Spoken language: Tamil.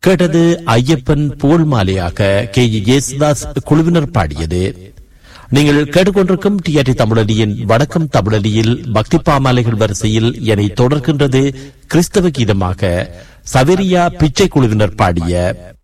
கேட்டது ஐயப்பன் புகழ் மாலையாக கே ஜேசுதாஸ் குழுவினர் பாடியது. நீங்கள் கேட்டுக்கொண்டிருக்கும் டிஆர்டி தமிழொலியின் வடக்கம் தமிழொலியில் பக்தி பாமாலைகள் வரிசையில் என்னை தொடர்கின்றது கிறிஸ்தவ கீதமாக சவேரியா பிச்சை குழுவினர் பாடிய